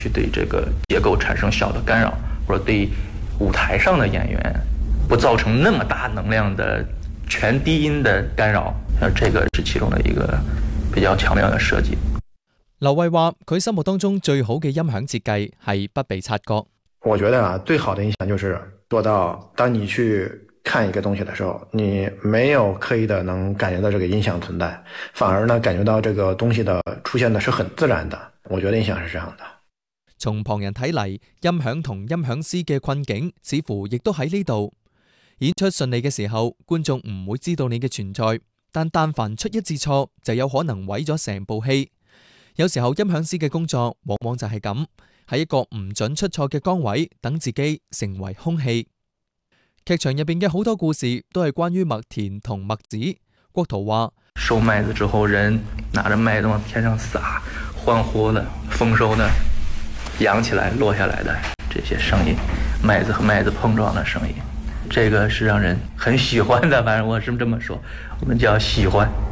去对这个结构产生小的干扰，或者对舞台上的演员不造成那么大能量的全低音的干擾，這個是其中的一個比較巧妙的設計。 劉慧話：佢心目當中最好嘅音響設計係不被察覺。 我覺得最好的音響就是做到，當你去看一個東西的時候，你沒有刻意的能感覺到這個音響存在，反而呢感覺到這個東西的出現的是很自然的。我覺得音響是這樣的。 從旁人睇嚟，音響同音響師嘅困境似乎亦都喺呢度。演出順利嘅時候，觀眾唔會知道你嘅存在，但凡出一次錯，就有可能毀咗成部戲。有時候音響師嘅工作往往就係咁，喺一個唔准出錯嘅崗位，等自己成為空氣。劇場入邊嘅好多故事都係關於麥田同麥子。郭圖話： 收麥子之後，人拿着麥子往天上撒，歡呼的、豐收的、揚起來、落下來的這些聲音，麥子和麥子碰撞的聲音，這個是讓人很喜歡的。反正我是這麼說，我們叫喜歡。